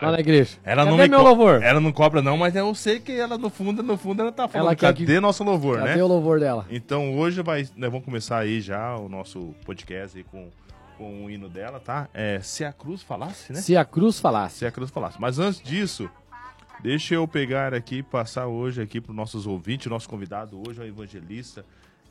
lá na igreja. Ela não meu louvor? Ela não cobra não, mas eu sei que ela no fundo ela tá falando, Ela quer cadê nosso louvor, né? Cadê o louvor dela? Então hoje nós vamos começar aí já o nosso podcast aí com o hino dela, tá? Se a cruz falasse, né? Se a cruz falasse. Se a cruz falasse. Mas antes disso, deixa eu pegar aqui e passar hoje aqui para os nossos ouvintes, o nosso convidado hoje é o evangelista,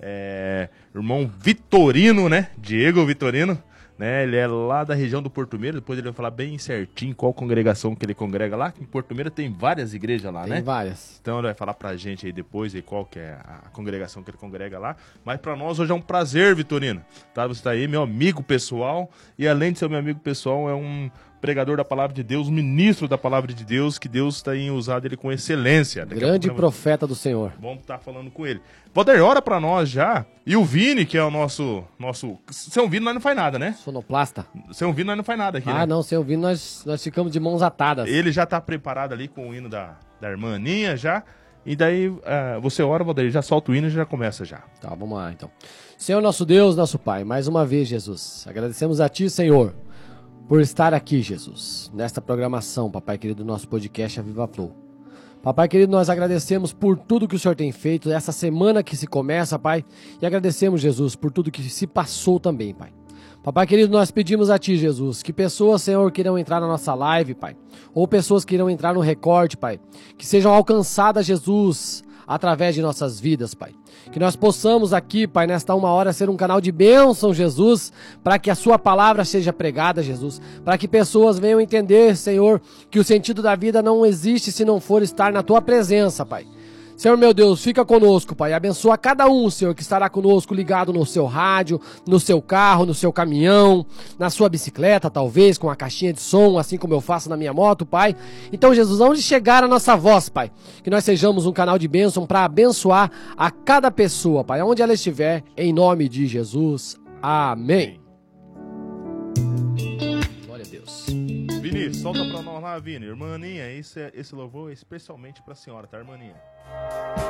irmão Vitorino, né? Diego Vitorino, né? Ele é lá da região do Porto Meira, depois ele vai falar bem certinho qual congregação que ele congrega lá, que em Porto Meira tem várias igrejas lá, né? Tem várias. Então ele vai falar pra gente aí depois aí qual que é a congregação que ele congrega lá. Mas pra nós hoje é um prazer, Vitorino. Tá? Você tá aí, meu amigo pessoal, e além de ser meu amigo pessoal, é um pregador da palavra de Deus, ministro da palavra de Deus, que Deus tem usado ele com excelência. Grande profeta do Senhor. Vamos estar falando com ele. Valdir, ora pra nós já. E o Vini, que é o nosso... Sem o Vini nós não faz nada, né? Sonoplasta. Sem o Vini nós não faz nada aqui, né? Não, sem o Vini nós ficamos de mãos atadas. Ele já tá preparado ali com o hino da irmã Aninha já. E daí você ora, Valdir, já solta o hino e já começa já. Tá, vamos lá então. Senhor nosso Deus, nosso Pai, mais uma vez, Jesus, agradecemos a Ti, Senhor, por estar aqui, Jesus, nesta programação, Papai querido, do nosso podcast A Viva Flow. Papai querido, nós agradecemos por tudo que o Senhor tem feito, essa semana que se começa, Pai, e agradecemos, Jesus, por tudo que se passou também, Pai. Papai querido, nós pedimos a Ti, Jesus, que pessoas, Senhor, que irão entrar na nossa live, Pai, ou pessoas que irão entrar no recorte, Pai, que sejam alcançadas, Jesus, através de nossas vidas, Pai. Que nós possamos aqui, Pai, nesta uma hora ser um canal de bênção, Jesus, para que a Sua palavra seja pregada, Jesus, para que pessoas venham entender, Senhor, que o sentido da vida não existe se não for estar na Tua presença, Pai. Senhor meu Deus, fica conosco, Pai, abençoa cada um, Senhor, que estará conosco ligado no seu rádio, no seu carro, no seu caminhão, na sua bicicleta, talvez, com a caixinha de som, assim como eu faço na minha moto, Pai. Então, Jesus, onde chegar a nossa voz, Pai, que nós sejamos um canal de bênção para abençoar a cada pessoa, Pai, onde ela estiver, em nome de Jesus. Amém. Glória a Deus. Vini, solta pra nós lá, Vini. Irmã Aninha, esse louvor é especialmente pra senhora, tá, irmã Aninha?